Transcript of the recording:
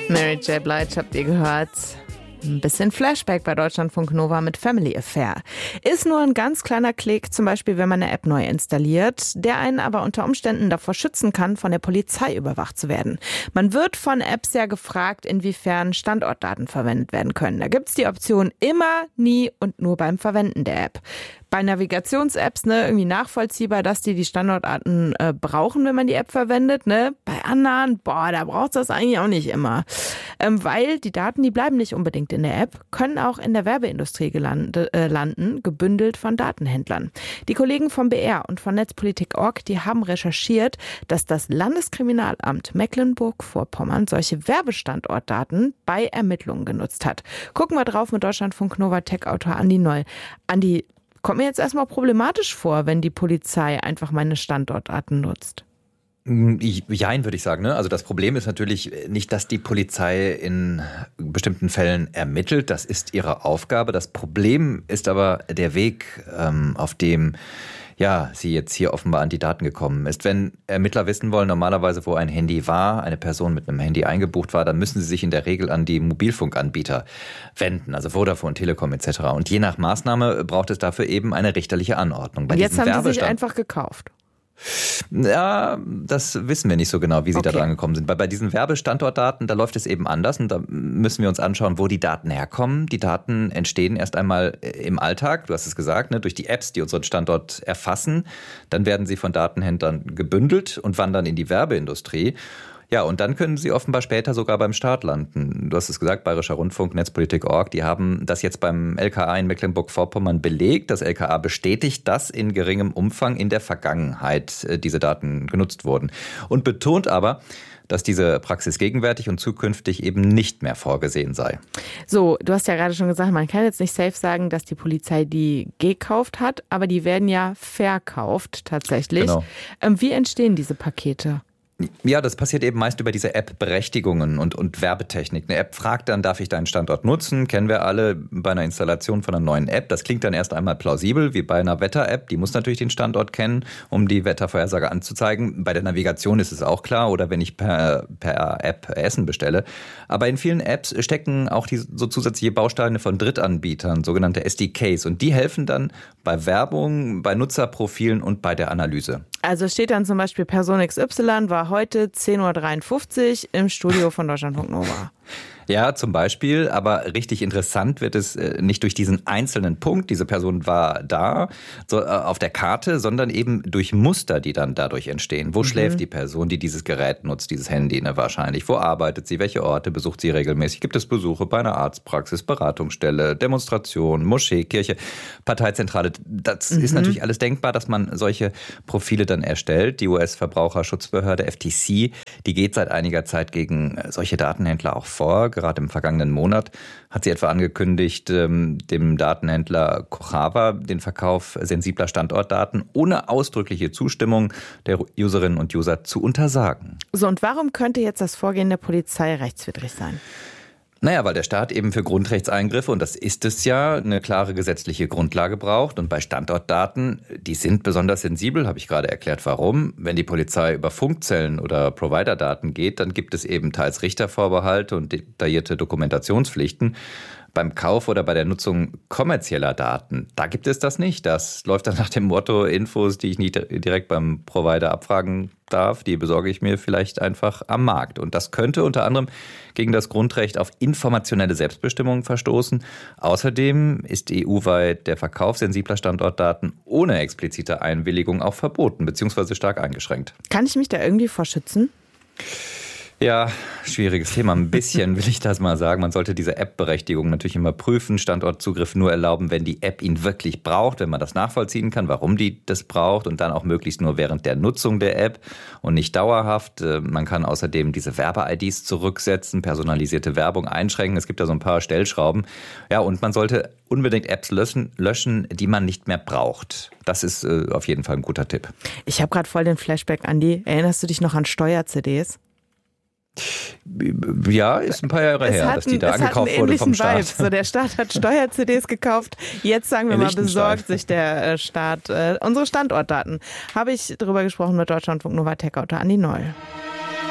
Mary J. Blige habt ihr gehört. Ein bisschen Flashback bei Deutschlandfunk Nova mit Family Affair. Ist nur ein ganz kleiner Klick, zum Beispiel wenn man eine App neu installiert, der einen aber unter Umständen davor schützen kann, von der Polizei überwacht zu werden. Man wird von Apps ja gefragt, inwiefern Standortdaten verwendet werden können. Da gibt's die Option immer, nie und nur beim Verwenden der App. Bei Navigations-Apps irgendwie nachvollziehbar, dass die Standortdaten brauchen, wenn man die App verwendet. Bei anderen, da braucht's das eigentlich auch nicht immer. Weil die Daten, die bleiben nicht unbedingt in der App, können auch in der Werbeindustrie landen, gebündelt von Datenhändlern. Die Kollegen vom BR und von Netzpolitik.org, die haben recherchiert, dass das Landeskriminalamt Mecklenburg-Vorpommern solche Werbestandortdaten bei Ermittlungen genutzt hat. Gucken wir drauf mit Deutschlandfunk Nova Tech-Autor Andi Noll. Andi, kommt mir jetzt erstmal problematisch vor, wenn die Polizei einfach meine Standortdaten nutzt. Jein, würde ich sagen. Also das Problem ist natürlich nicht, dass die Polizei in bestimmten Fällen ermittelt. Das ist ihre Aufgabe. Das Problem ist aber der Weg, auf dem sie jetzt hier offenbar an die Daten gekommen ist. Wenn Ermittler wissen wollen, normalerweise, wo ein Handy war, eine Person mit einem Handy eingebucht war, dann müssen sie sich in der Regel an die Mobilfunkanbieter wenden, also Vodafone, Telekom etc. Und je nach Maßnahme braucht es dafür eben eine richterliche Anordnung. Und jetzt haben sie sich einfach gekauft. Ja, das wissen wir nicht so genau, wie sie da dran gekommen sind. Bei diesen Werbestandortdaten, da läuft es eben anders und da müssen wir uns anschauen, wo die Daten herkommen. Die Daten entstehen erst einmal im Alltag, du hast es gesagt, durch die Apps, die unseren Standort erfassen. Dann werden sie von Datenhändlern gebündelt und wandern in die Werbeindustrie. Ja, und dann können sie offenbar später sogar beim Staat landen. Du hast es gesagt, Bayerischer Rundfunk, Netzpolitik.org, die haben das jetzt beim LKA in Mecklenburg-Vorpommern belegt. Das LKA bestätigt, dass in geringem Umfang in der Vergangenheit diese Daten genutzt wurden. Und betont aber, dass diese Praxis gegenwärtig und zukünftig eben nicht mehr vorgesehen sei. So, du hast ja gerade schon gesagt, man kann jetzt nicht safe sagen, dass die Polizei die gekauft hat, aber die werden ja verkauft tatsächlich. Genau. Wie entstehen diese Pakete? Ja, das passiert eben meist über diese App-Berechtigungen und Werbetechnik. Eine App fragt dann, darf ich deinen Standort nutzen? Kennen wir alle bei einer Installation von einer neuen App. Das klingt dann erst einmal plausibel, wie bei einer Wetter-App. Die muss natürlich den Standort kennen, um die Wettervorhersage anzuzeigen. Bei der Navigation ist es auch klar oder wenn ich per App Essen bestelle. Aber in vielen Apps stecken auch so zusätzliche Bausteine von Drittanbietern, sogenannte SDKs. Und die helfen dann bei Werbung, bei Nutzerprofilen und bei der Analyse. Also steht dann zum Beispiel Person XY war heute 10.53 Uhr im Studio von Deutschlandfunk Nova. Ja, zum Beispiel, aber richtig interessant wird es nicht durch diesen einzelnen Punkt, diese Person war da, so auf der Karte, sondern eben durch Muster, die dann dadurch entstehen. Wo schläft die Person, die dieses Gerät nutzt, dieses Handy wahrscheinlich? Wo arbeitet sie? Welche Orte besucht sie regelmäßig? Gibt es Besuche bei einer Arztpraxis, Beratungsstelle, Demonstration, Moschee, Kirche, Parteizentrale? Das ist natürlich alles denkbar, dass man solche Profile dann erstellt. Die US-Verbraucherschutzbehörde FTC, die geht seit einiger Zeit gegen solche Datenhändler auch vor. Gerade im vergangenen Monat hat sie etwa angekündigt, dem Datenhändler Kochava den Verkauf sensibler Standortdaten ohne ausdrückliche Zustimmung der Userinnen und User zu untersagen. So, und warum könnte jetzt das Vorgehen der Polizei rechtswidrig sein? Naja, weil der Staat eben für Grundrechtseingriffe, und das ist es ja, eine klare gesetzliche Grundlage braucht. Und bei Standortdaten, die sind besonders sensibel, habe ich gerade erklärt, warum. Wenn die Polizei über Funkzellen oder Providerdaten geht, dann gibt es eben teils Richtervorbehalte und detaillierte Dokumentationspflichten. Beim Kauf oder bei der Nutzung kommerzieller Daten, da gibt es das nicht. Das läuft dann nach dem Motto, Infos, die ich nicht direkt beim Provider abfragen darf, die besorge ich mir vielleicht einfach am Markt. Und das könnte unter anderem gegen das Grundrecht auf informationelle Selbstbestimmung verstoßen. Außerdem ist EU-weit der Verkauf sensibler Standortdaten ohne explizite Einwilligung auch verboten bzw. stark eingeschränkt. Kann ich mich da irgendwie vor schützen? Ja, schwieriges Thema. Ein bisschen will ich das mal sagen. Man sollte diese App-Berechtigung natürlich immer prüfen. Standortzugriff nur erlauben, wenn die App ihn wirklich braucht, wenn man das nachvollziehen kann, warum die das braucht und dann auch möglichst nur während der Nutzung der App und nicht dauerhaft. Man kann außerdem diese Werbe-IDs zurücksetzen, personalisierte Werbung einschränken. Es gibt da so ein paar Stellschrauben. Ja, und man sollte unbedingt Apps löschen, die man nicht mehr braucht. Das ist auf jeden Fall ein guter Tipp. Ich habe gerade voll den Flashback, Andi. Erinnerst du dich noch an Steuer-CDs? Ja, ist ein paar Jahre her, dass die da angekauft wurde vom Staat. Vibe. So, der Staat hat Steuer-CDs gekauft. Jetzt, sagen wir mal, besorgt sich der Staat unsere Standortdaten. Habe ich darüber gesprochen mit Deutschlandfunk Nova Tech-Autor Andi Noll.